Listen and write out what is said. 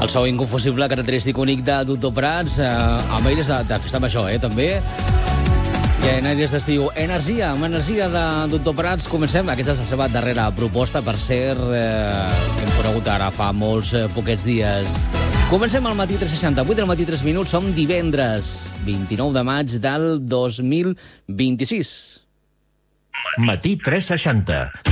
El so inconfusible característic únic de Doctor Prats, amb aires de festa major, també. I en aires d'estiu, energia, amb energia de Doctor Prats. Comencem, aquesta és la seva darrera proposta, per cert, que hem conegut ara fa molts poquets dies. Comencem al matí 3:60, 8 del matí 3 minuts, som divendres 29 de maig del 2026. Matí 3:60.